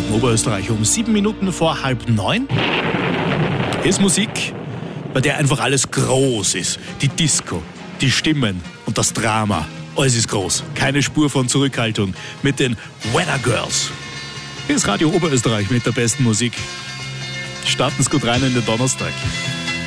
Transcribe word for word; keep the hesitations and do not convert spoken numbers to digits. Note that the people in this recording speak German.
in Oberösterreich um sieben Minuten vor halb neun. Hier ist Musik, bei der einfach alles groß ist. Die Disco, die Stimmen und das Drama. Alles ist groß. Keine Spur von Zurückhaltung mit den Weather Girls. Hier ist Radio Oberösterreich mit der besten Musik. Starten Sie gut rein in den Donnerstag.